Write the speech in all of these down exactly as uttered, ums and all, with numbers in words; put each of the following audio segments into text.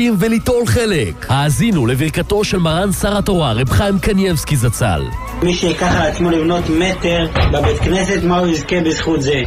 וליטול חלק. האזינו לברכתו של מרן שר התורה רב חיים קניאבסקי זצ"ל. מי שיקח על עצמו לבנות מטר בבית כנסת, מה הוא יזכה בזכות זה?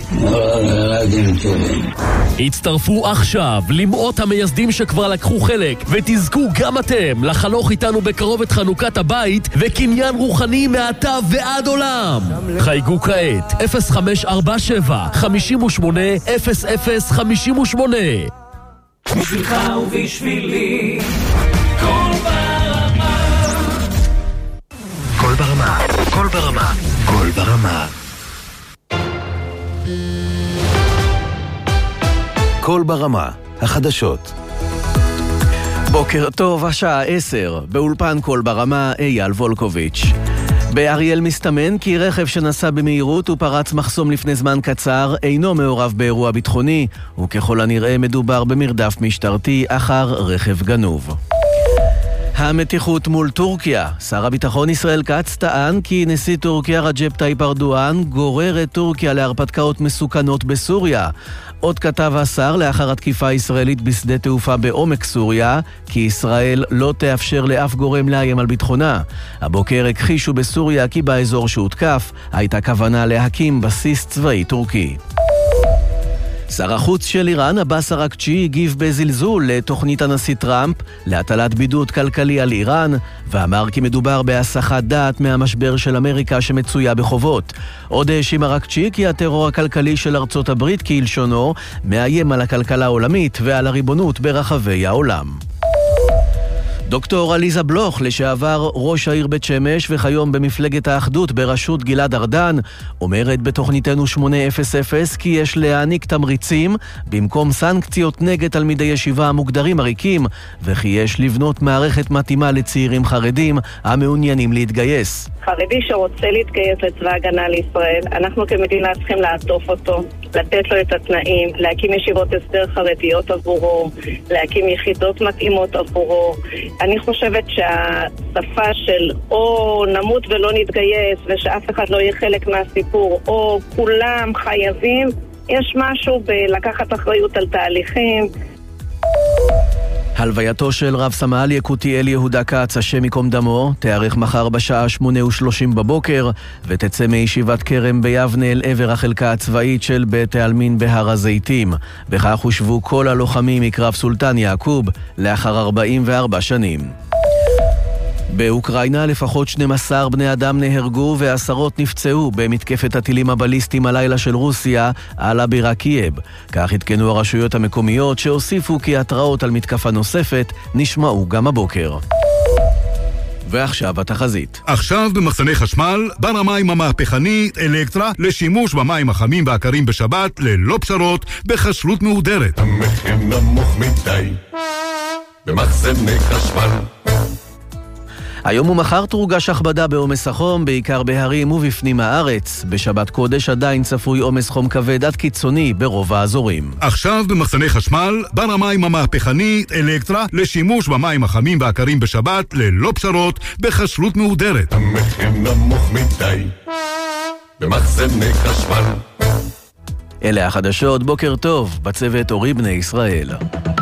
הצטרפו עכשיו למאות המייסדים שכבר לקחו חלק, ותזכו גם אתם לחנוך איתנו בקרוב את חנוכת הבית וקניין רוחני מעתה ועד עולם. חייגו כעת אפס חמש ארבע שבע חמש שמונה אפס אפס חמש שמונה. בשבילך ובשבילי קול ברמה, קול ברמה, קול ברמה, קול ברמה. קול ברמה, החדשות. בוקר טוב, השעה עשר, באולפן קול ברמה, אייל וולקוביץ'. באריאל מסתמן כי רכב שנסע במהירות ופרץ מחסום לפני זמן קצר אינו מעורב באירוע ביטחוני, וככל הנראה מדובר במרדף משטרתי אחר רכב גנוב. המתיחות מול טורקיה. שר הביטחון ישראל כץ טען כי נשיא טורקיה רג'פ טייפ ארדואן גורר את טורקיה להרפתקאות מסוכנות בסוריה. עוד כתב השר לאחר התקיפה הישראלית בשדה תעופה בעומק סוריה כי ישראל לא תאפשר לאף גורם לאיים על ביטחונה. הבוקר הכחישו בסוריה כי באזור שהותקף הייתה כוונה להקים בסיס צבאי טורקי. שר החוץ של איראן, עבאס אראגצ'י, הגיב בזלזול לתוכנית הנשיא טראמפ להטלת בידוד כלכלי על איראן, ואמר כי מדובר בהסחת דעת מהמשבר של אמריקה שמצויה בחובות. עוד האשים אראגצ'י כי הטרור הכלכלי של ארצות הברית כלשונו מאיים על הכלכלה העולמית ועל הריבונות ברחבי העולם. דוקטור עליזה בלוך, לשעבר ראש העיר בית שמש וכיום במפלגת האחדות בראשות גלעד ארדן, אומרת בתוכניתנו שמונה אפס אפס כי יש להעניק תמריצים במקום סנקציות נגד תלמידי ישיבה המוגדרים עריקים, וכי יש לבנות מערכת מתאימה לצעירים חרדים המעוניינים להתגייס. חרדי שרוצה להתגייס לצבא הגנה לישראל, אנחנו כמדינה צריכים לעטוף אותו, לתת לו את התנאים, להקים ישיבות הסדר חרדיות עבורו, להקים יחידות מתאימות עבורו. אני חושבת שהשפה של או נמות ולא נתגייס ושאף אחד לא יהיה חלק מהסיפור, או כולם חייבים, יש משהו בלקחת אחריות על תהליכים. הלווייתו של רב סמל יקותיאל יהודה כץ, השם ייקום דמו, תארך מחר בשעה שמונה ושלושים בבוקר, ותצא מישיבת כרם ביבנה אל עבר החלקה הצבאית של בית העלמין בהר הזיתים. בכך הושבו כל הלוחמים מקרב סולטן יעקוב לאחר ארבעים וארבע שנים. באוקראינה לפחות שנים עשר בני אדם נהרגו ועשרות נפצעו במתקפת הטילים הבליסטיים הלילה של רוסיה על הבירה קייב. כך התקנו הרשויות המקומיות שהוסיפו כי התראות על מתקפה נוספת נשמעו גם הבוקר. ועכשיו התחזית. עכשיו במחסני חשמל, בר המים המהפכנית אלקטרה לשימוש במים החמים והקרים בשבת ללא פשרות בחשלות מהודרת. המחיר נמוך מדי במחסני חשמל. היום ומחר תורגש הכבדה בעומס החום, בעיקר בהרים ובפנים הארץ. בשבת קודש עדיין צפוי עומס חום כבד עד קיצוני ברוב האזורים. עכשיו במחסני חשמל, בר המים המהפכנית אלקטרה לשימוש במים החמים והקרים בשבת ללא פשרות בחשלות מהודרת. המחיר נמוך מדי במחסני חשמל. אלה החדשות, בוקר טוב, בצוות אורי בני ישראל.